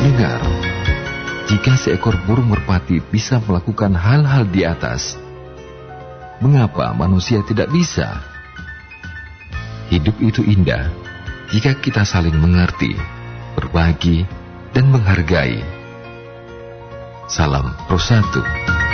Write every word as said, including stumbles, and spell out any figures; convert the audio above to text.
Pendengar, jika seekor burung merpati bisa melakukan hal-hal di atas, mengapa manusia tidak bisa? Hidup itu indah jika kita saling mengerti, berbagi, dan menghargai. Salam Pro Satu.